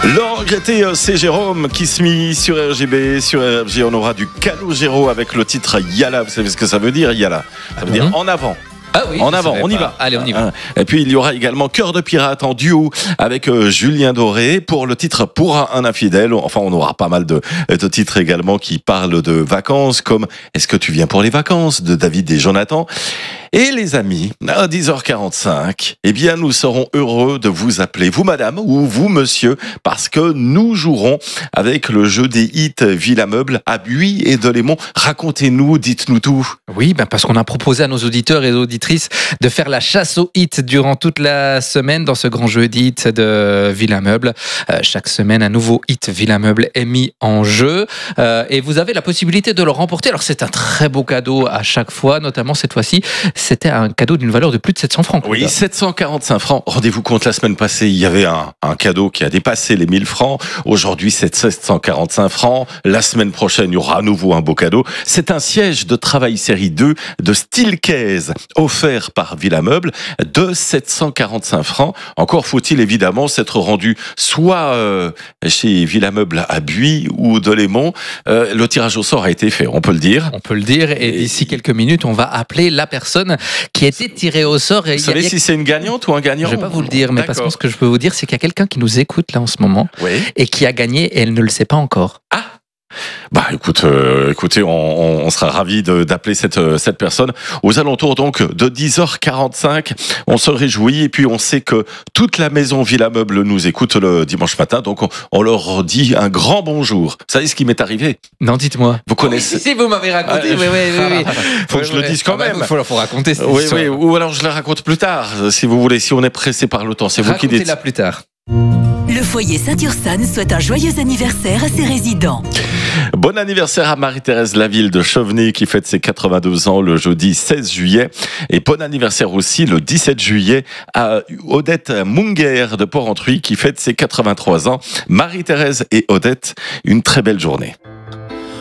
Laurent regretté, c'est Jérôme qui se mit sur RGB. Sur RG, on aura du Calogero avec le titre Yala. Vous savez ce que ça veut dire, Yala? Ça veut dire en avant. Ah oui, en avant, on y va. Allez, on y va. Et puis il y aura également Cœur de pirate en duo avec Julien Doré pour le titre Pour un infidèle. Enfin, on aura pas mal de titres également qui parlent de vacances, comme Est-ce que tu viens pour les vacances de David et Jonathan. Et les amis, à 10h45, eh bien, nous serons heureux de vous appeler, vous madame ou vous monsieur, parce que nous jouerons avec le jeu des hits Villa Meuble à Buis et Delémont. Racontez-nous, dites-nous tout. Oui, parce qu'on a proposé à nos auditeurs et auditrices de faire la chasse aux hits durant toute la semaine dans ce grand jeu d'hits de Villa Meuble. Chaque semaine, un nouveau hit Villa Meuble est mis en jeu et vous avez la possibilité de le remporter. Alors, c'est un très beau cadeau à chaque fois, notamment cette fois-ci. C'était un cadeau d'une valeur de plus de 700 francs. Oui, 745 francs. Rendez-vous compte, la semaine passée, il y avait un cadeau qui a dépassé les 1000 francs. Aujourd'hui, c'est 745 francs. La semaine prochaine, il y aura à nouveau un beau cadeau. C'est un siège de travail série 2 de Steelcase offert par Villa Meuble de 745 francs. Encore faut-il évidemment s'être rendu soit chez Villa Meuble à Buis ou Delémont. Le tirage au sort a été fait, on peut le dire. On peut le dire. Et d'ici quelques minutes, on va appeler la personne qui a été tirée au sort. Vous savez si c'est une gagnante ou un gagnant? Je ne vais pas vous le dire, mais parce que ce que je peux vous dire, c'est qu'il y a quelqu'un qui nous écoute là en ce moment et qui a gagné et elle ne le sait pas encore. Ah! Bah écoutez, on sera ravis d'appeler cette personne aux alentours donc de 10h45. On se réjouit et puis on sait que toute la maison Villa Meuble nous écoute le dimanche matin, donc on leur dit un grand bonjour. Vous savez ce qui m'est arrivé? Non, dites-moi. Vous connaissez? Si vous m'avez raconté. Oui. Faut que je le dise quand même. Faut raconter cette histoire. Oui. Ou alors je la raconte plus tard, si vous voulez. Si on est pressé par le temps, c'est vous qui dites. Racontez-la plus tard. Le foyer Saint-Ursanne souhaite un joyeux anniversaire à ses résidents. Bon anniversaire à Marie-Thérèse Laville de Chauvenay qui fête ses 82 ans le jeudi 16 juillet. Et bon anniversaire aussi le 17 juillet à Odette Munger de Porrentruy qui fête ses 83 ans. Marie-Thérèse et Odette, une très belle journée.